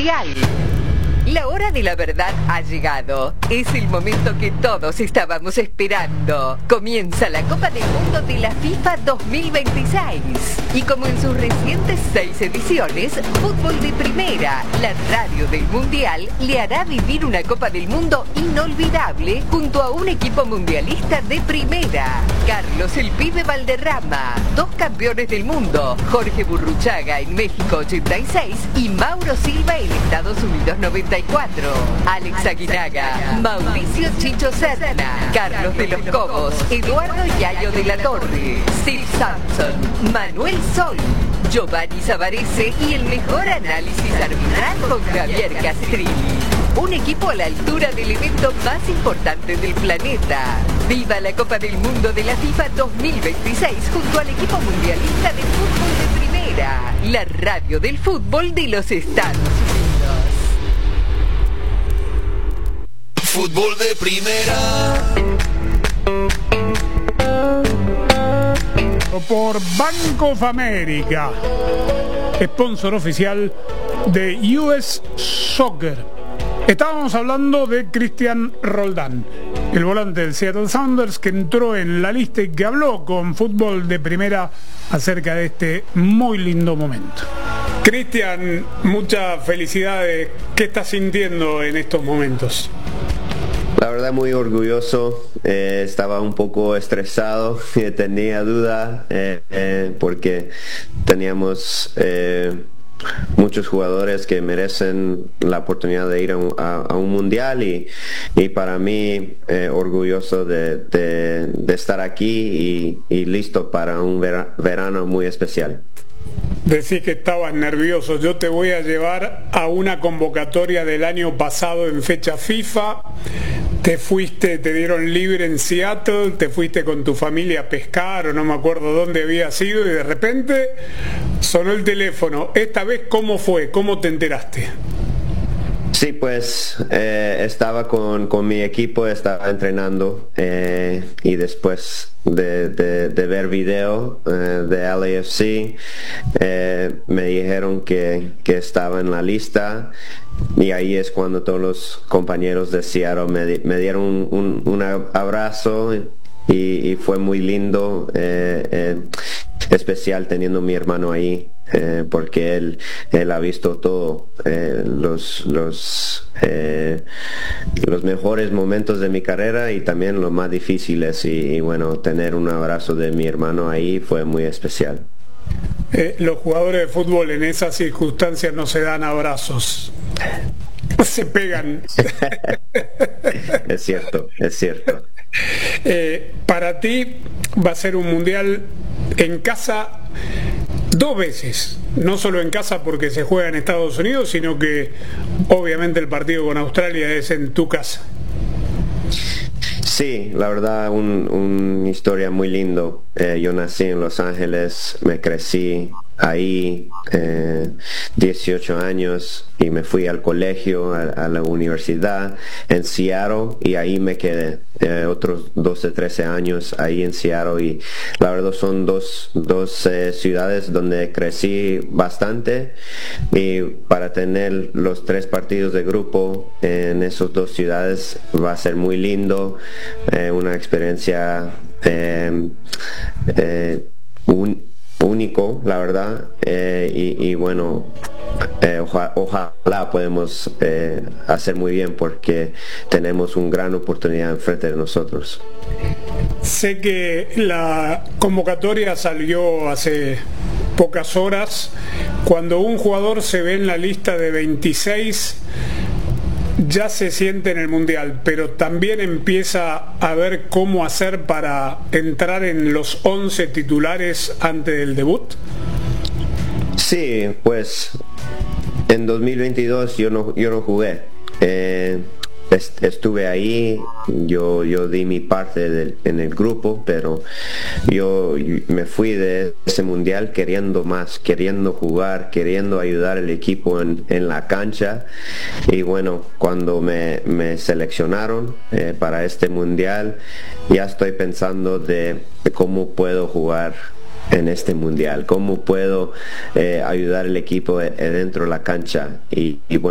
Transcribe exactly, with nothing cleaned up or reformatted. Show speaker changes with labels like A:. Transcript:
A: Mundial. La hora de la verdad ha llegado. Es el momento que todos estábamos esperando. Comienza la Copa del Mundo de la FIFA dos mil veintiséis. Y como en sus recientes seis ediciones, Fútbol de Primera, la radio del Mundial, le hará vivir una Copa del Mundo inolvidable junto a un equipo mundialista de primera. Carlos el Pibe Valderrama, dos campeones del mundo, Jorge Burruchaga en México ochenta y seis y Mauro Silva en Estados Unidos noventa y cuatro. Alex Aguinaga, Mauricio Chicho Serna, Carlos de los Cobos, Eduardo Yayo de la Torre, Steve Sampson, Manuel Sol, Giovanni Savarese y el mejor análisis arbitral con Javier Castrilli. Un equipo a la altura del evento más importante del planeta. ¡Viva la Copa del Mundo de la FIFA dos mil veintiséis junto al equipo mundialista de fútbol de primera! La radio del fútbol de los Estados Unidos.
B: Fútbol de primera.
C: Por Bank of America, sponsor oficial de U S Soccer. Estábamos hablando de Cristian Roldán, el volante del Seattle Sounders, que entró en la lista y que habló con Fútbol de Primera acerca de este muy lindo momento. Cristian, muchas felicidades. ¿Qué estás sintiendo en estos momentos?
D: La verdad muy orgulloso, eh, estaba un poco estresado, tenía duda eh, eh, porque teníamos eh, muchos jugadores que merecen la oportunidad de ir a un, a, a un mundial y, y para mí eh, orgulloso de, de, de estar aquí y, y listo para un vera, verano muy especial.
C: Decís que estabas nervioso. Yo te voy a llevar a una convocatoria del año pasado en fecha FIFA. Te fuiste, te dieron libre en Seattle, te fuiste con tu familia a pescar o no me acuerdo dónde había sido y de repente sonó el teléfono. Esta vez, ¿cómo fue? ¿Cómo te enteraste?
D: Sí, pues eh, estaba con, con mi equipo, estaba entrenando eh, y después de, de, de ver video eh, de L A F C eh, me dijeron que, que estaba en la lista y ahí es cuando todos los compañeros de Seattle me, me dieron un, un, un abrazo y, y fue muy lindo, eh, eh, especial teniendo a mi hermano ahí. Eh, porque él, él ha visto todo, eh, los, los, eh, los mejores momentos de mi carrera y también los más difíciles y, y bueno, tener un abrazo de mi hermano ahí fue muy especial.
C: Eh, los jugadores de fútbol en esas circunstancias no se dan abrazos, se pegan.
D: Es cierto, es cierto.
C: Eh, para ti va a ser un mundial en casa dos veces, no solo en casa porque se juega en Estados Unidos, sino que obviamente el partido con Australia es en tu casa.
D: Sí, la verdad, un, una historia muy lindo. Eh, yo nací en Los Ángeles, me crecí ahí, eh, dieciocho años, y me fui al colegio, a, a la universidad en Seattle y ahí me quedé eh, otros doce, trece años ahí en Seattle y la verdad son dos, dos eh, ciudades donde crecí bastante y para tener los tres partidos de grupo en esas dos ciudades va a ser muy lindo, eh, una experiencia eh, eh, un, único, la verdad, eh, y, y bueno, eh, oja, ojalá podemos eh, hacer muy bien porque tenemos una gran oportunidad enfrente de nosotros.
C: Sé que la convocatoria salió hace pocas horas. Cuando un jugador se ve en la lista de veintiséis ya se siente en el mundial, pero también empieza a ver cómo hacer para entrar en los once titulares antes del debut.
D: Sí, pues en dos mil veintidós yo no, yo no jugué. Eh, estuve ahí, yo, yo di mi parte del, en el grupo, pero yo me fui de ese mundial queriendo más, queriendo jugar, queriendo ayudar al equipo en, en la cancha y bueno, cuando me, me seleccionaron eh, para este mundial ya estoy pensando de, de cómo puedo jugar en este mundial, cómo puedo eh, ayudar al equipo eh, dentro de la cancha y, y bueno